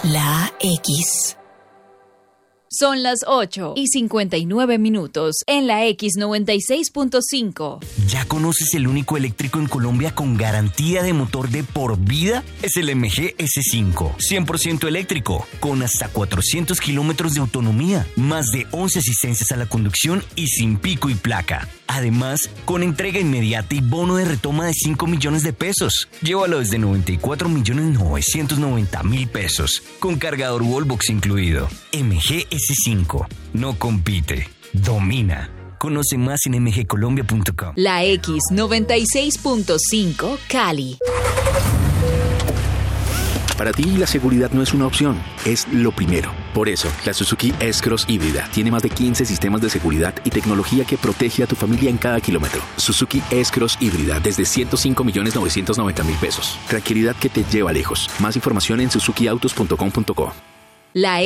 La X. Son las 8:59 en la X96.5. ¿Ya conoces el único eléctrico en Colombia con garantía de motor de por vida? Es el MG S5, 100% eléctrico, con hasta 400 kilómetros de autonomía, más de 11 asistencias a la conducción y sin pico y placa. Además, con entrega inmediata y bono de retoma de 5 millones de pesos. Llévalo desde 94.990.000 pesos, con cargador Wallbox incluido. MG S5. No compite, domina. Conoce más en mgcolombia.com. La X96.5 Cali. Para ti, la seguridad no es una opción, es lo primero. Por eso, la Suzuki S-Cross híbrida tiene más de 15 sistemas de seguridad y tecnología que protege a tu familia en cada kilómetro. Suzuki S-Cross híbrida desde 105.990.000 pesos. Tranquilidad que te lleva lejos. Más información en suzukiautos.com.co. La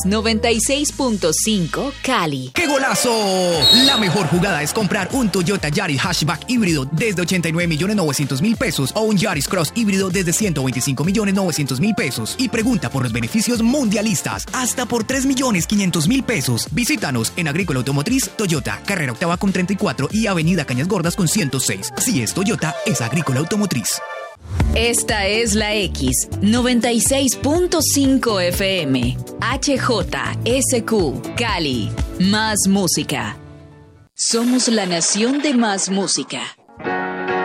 X96.5 Cali. ¡Qué golazo! La mejor jugada es comprar un Toyota Yaris Hatchback híbrido desde 89.900.000 pesos o un Yaris Cross híbrido desde 125.900.000 pesos. Y pregunta por los beneficios mundialistas, hasta por 3.500.000 pesos. Visítanos en Agrícola Automotriz Toyota, Carrera Octava con 34 y Avenida Cañas Gordas con 106. Si es Toyota, es Agrícola Automotriz. Esta es la X96.5 FM. HJSQ Cali. Más música. Somos la nación de más música.